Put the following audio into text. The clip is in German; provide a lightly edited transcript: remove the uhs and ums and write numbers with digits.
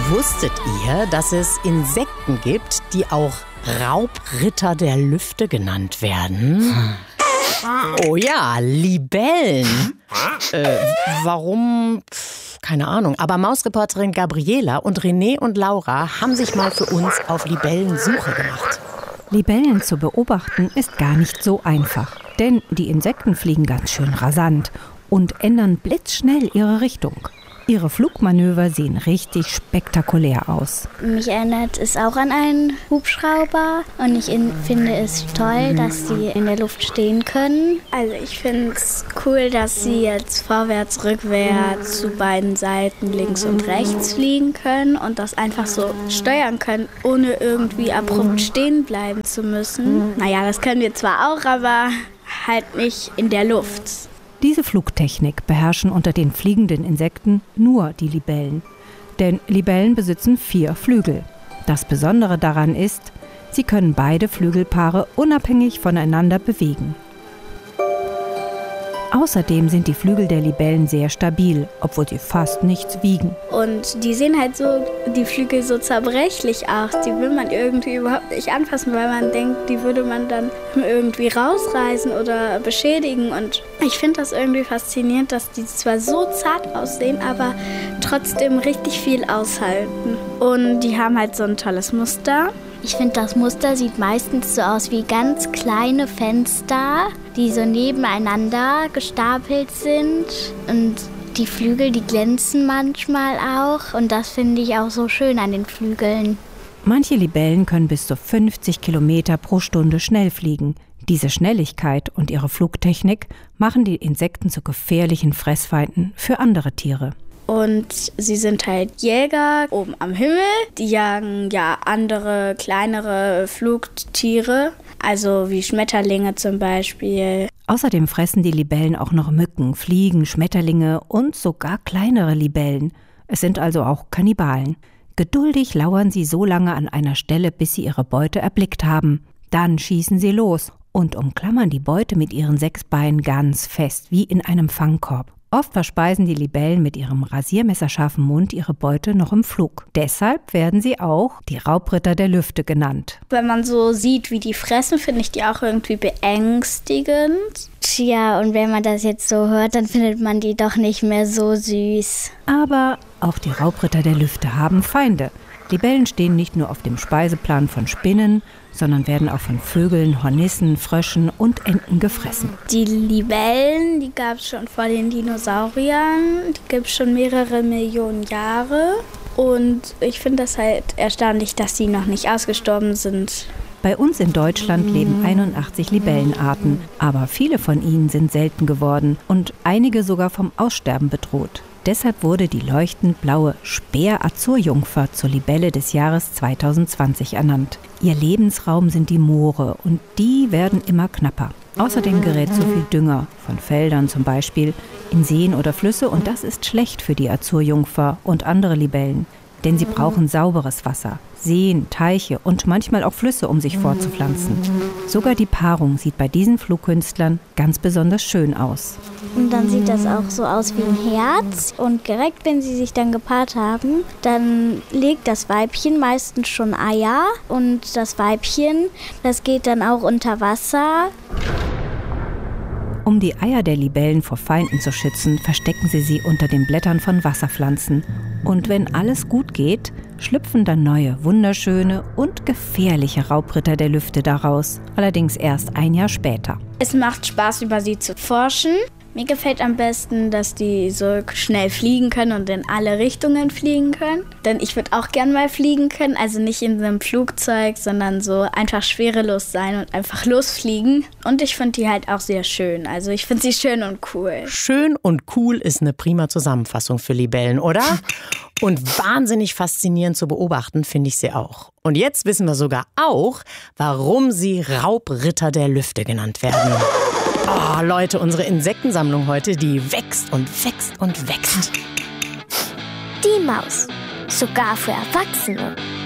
Wusstet ihr, dass es Insekten gibt, die auch Raubritter der Lüfte genannt werden? Oh ja, Libellen. Warum? Keine Ahnung. Aber Mausreporterin Gabriela und René und Laura haben sich mal für uns auf Libellensuche gemacht. Libellen zu beobachten ist gar nicht so einfach. Denn die Insekten fliegen ganz schön rasant und ändern blitzschnell ihre Richtung. Ihre Flugmanöver sehen richtig spektakulär aus. Mich erinnert es auch an einen Hubschrauber und ich finde es toll, dass sie in der Luft stehen können. Also ich finde es cool, dass sie jetzt vorwärts, rückwärts zu beiden Seiten links und rechts fliegen können und das einfach so steuern können, ohne irgendwie abrupt stehen bleiben zu müssen. Naja, das können wir zwar auch, aber halt nicht in der Luft. Diese Flugtechnik beherrschen unter den fliegenden Insekten nur die Libellen. Denn Libellen besitzen 4 Flügel. Das Besondere daran ist, sie können beide Flügelpaare unabhängig voneinander bewegen. Außerdem sind die Flügel der Libellen sehr stabil, obwohl sie fast nichts wiegen. Und die sehen halt so, die Flügel so zerbrechlich aus. Die will man irgendwie überhaupt nicht anfassen, weil man denkt, die würde man dann irgendwie rausreißen oder beschädigen. Und ich finde das irgendwie faszinierend, dass die zwar so zart aussehen, aber trotzdem richtig viel aushalten. Und die haben halt so ein tolles Muster. Ich finde, das Muster sieht meistens so aus wie ganz kleine Fenster, die so nebeneinander gestapelt sind. Und die Flügel, die glänzen manchmal auch. Und das finde ich auch so schön an den Flügeln. Manche Libellen können bis zu 50 Kilometer pro Stunde schnell fliegen. Diese Schnelligkeit und ihre Flugtechnik machen die Insekten zu gefährlichen Fressfeinden für andere Tiere. Und sie sind halt Jäger oben am Himmel. Die jagen ja andere, kleinere Flugtiere, also wie Schmetterlinge zum Beispiel. Außerdem fressen die Libellen auch noch Mücken, Fliegen, Schmetterlinge und sogar kleinere Libellen. Es sind also auch Kannibalen. Geduldig lauern sie so lange an einer Stelle, bis sie ihre Beute erblickt haben. Dann schießen sie los und umklammern die Beute mit ihren 6 Beinen ganz fest, wie in einem Fangkorb. Oft verspeisen die Libellen mit ihrem rasiermesserscharfen Mund ihre Beute noch im Flug. Deshalb werden sie auch die Raubritter der Lüfte genannt. Wenn man so sieht, wie die fressen, finde ich die auch irgendwie beängstigend. Tja, und wenn man das jetzt so hört, dann findet man die doch nicht mehr so süß. Aber auch die Raubritter der Lüfte haben Feinde. Libellen stehen nicht nur auf dem Speiseplan von Spinnen, sondern werden auch von Vögeln, Hornissen, Fröschen und Enten gefressen. Die Libellen, die gab es schon vor den Dinosauriern. Die gibt es schon mehrere Millionen Jahre. Und ich finde das halt erstaunlich, dass die noch nicht ausgestorben sind. Bei uns in Deutschland leben 81 Libellenarten, aber viele von ihnen sind selten geworden und einige sogar vom Aussterben bedroht. Deshalb wurde die leuchtend blaue Speer-Azurjungfer zur Libelle des Jahres 2020 ernannt. Ihr Lebensraum sind die Moore und die werden immer knapper. Außerdem gerät zu viel Dünger, von Feldern zum Beispiel, in Seen oder Flüsse und das ist schlecht für die Azurjungfer und andere Libellen. Denn sie brauchen sauberes Wasser, Seen, Teiche und manchmal auch Flüsse, um sich fortzupflanzen. Sogar die Paarung sieht bei diesen Flugkünstlern ganz besonders schön aus. Und dann sieht das auch so aus wie ein Herz. Und direkt, wenn sie sich dann gepaart haben, dann legt das Weibchen meistens schon Eier. Und das Weibchen, das geht dann auch unter Wasser. Um die Eier der Libellen vor Feinden zu schützen, verstecken sie unter den Blättern von Wasserpflanzen. Und wenn alles gut geht, schlüpfen dann neue, wunderschöne und gefährliche Raubritter der Lüfte daraus. Allerdings erst ein Jahr später. Es macht Spaß, über sie zu forschen. Mir gefällt am besten, dass die so schnell fliegen können und in alle Richtungen fliegen können. Denn ich würde auch gern mal fliegen können, also nicht in so einem Flugzeug, sondern so einfach schwerelos sein und einfach losfliegen. Und ich finde die halt auch sehr schön. Also ich finde sie schön und cool. Schön und cool ist eine prima Zusammenfassung für Libellen, oder? Und wahnsinnig faszinierend zu beobachten finde ich sie auch. Und jetzt wissen wir sogar auch, warum sie Raubritter der Lüfte genannt werden. Oh, Leute, unsere Insektensammlung heute, die wächst und wächst und wächst. Die Maus. Sogar für Erwachsene.